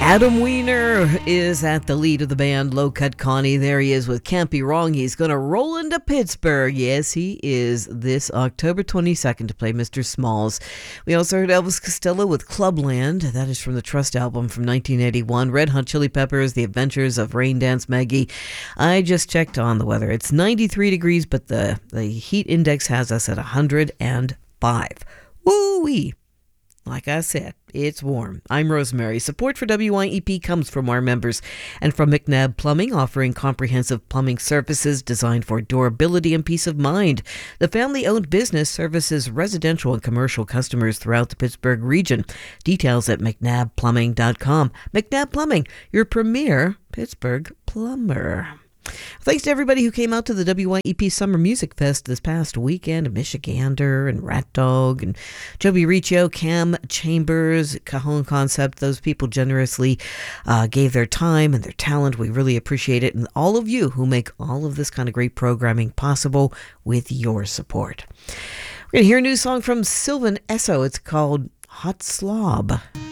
Adam Weiner is at the lead of the band Low Cut Connie. There he is with Can't Be Wrong. He's going to roll into Pittsburgh. Yes, he is this October 22nd to play Mr. Smalls. We also heard Elvis Costello with Clubland. That is from the Trust album from 1981. Red Hot Chili Peppers, The Adventures of Rain Dance Maggie. I just checked on the weather. It's 93 degrees, but the heat index has us at 105. Woo-wee! Like I said, it's warm. I'm Rosemary. Support for WYEP comes from our members and from McNabb Plumbing, offering comprehensive plumbing services designed for durability and peace of mind. The family-owned business services residential and commercial customers throughout the Pittsburgh region. Details at mcnabbplumbing.com. McNabb Plumbing, your premier Pittsburgh plumber. Thanks to everybody who came out to the WYEP Summer Music Fest this past weekend. Michigander and Rat Dog and Joby Riccio, Cam Chambers, Cajon Concept. Those people generously gave their time and their talent. We really appreciate it. And all of you who make all of this kind of great programming possible with your support. We're going to hear a new song from Sylvan Esso. It's called Hot Slob.